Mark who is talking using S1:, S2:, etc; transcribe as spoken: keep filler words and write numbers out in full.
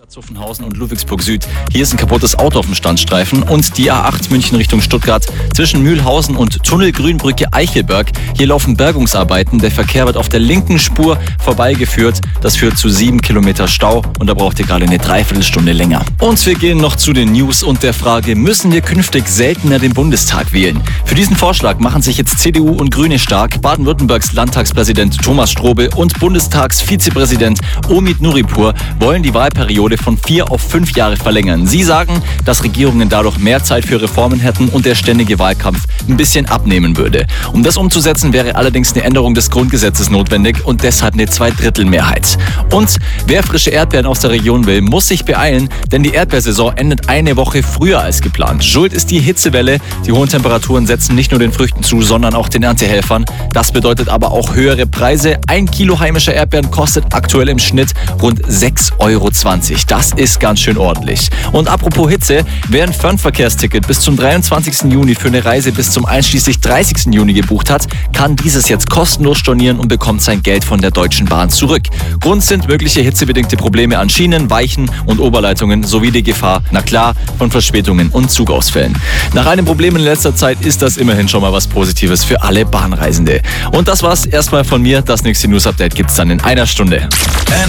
S1: Zuffenhausen und Ludwigsburg Süd. Hier ist ein kaputtes Auto auf dem Standstreifen und die A acht München Richtung Stuttgart zwischen Mühlhausen und Tunnel Grünbrücke Eichelberg. Hier laufen Bergungsarbeiten. Der Verkehr wird auf der linken Spur vorbeigeführt. Das führt zu sieben Kilometer Stau und da braucht ihr gerade eine Dreiviertelstunde länger. Und wir gehen noch zu den News und der Frage, müssen wir künftig seltener den Bundestag wählen? Für diesen Vorschlag machen sich jetzt C D U und Grüne stark. Baden-Württembergs Landtagspräsident Thomas Strobel und Bundestagsvizepräsident Omid Nuripur wollen die Wahlperiode von vier auf fünf Jahre verlängern. Sie sagen, dass Regierungen dadurch mehr Zeit für Reformen hätten und der ständige Wahlkampf ein bisschen abnehmen würde. Um das umzusetzen, wäre allerdings eine Änderung des Grundgesetzes notwendig und deshalb eine Zweidrittelmehrheit. Und wer frische Erdbeeren aus der Region will, muss sich beeilen, denn die Erdbeersaison endet eine Woche früher als geplant. Schuld ist die Hitzewelle. Die hohen Temperaturen setzen nicht nur den Früchten zu, sondern auch den Erntehelfern. Das bedeutet aber auch höhere Preise. Ein Kilo heimischer Erdbeeren kostet aktuell im Schnitt rund sechs Euro zwanzig. Das ist ganz schön ordentlich. Und apropos Hitze, wer ein Fernverkehrsticket bis zum dreiundzwanzigsten Juni für eine Reise bis zum einschließlich dreißigsten Juni gebucht hat, kann dieses jetzt kostenlos stornieren und bekommt sein Geld von der Deutschen Bahn zurück. Grund sind mögliche hitzebedingte Probleme an Schienen, Weichen und Oberleitungen sowie die Gefahr, na klar, von Verspätungen und Zugausfällen. Nach einem Problem in letzter Zeit ist das immerhin schon mal was Positives für alle Bahnreisende. Und das war's erstmal von mir. Das nächste News-Update gibt's dann in einer Stunde.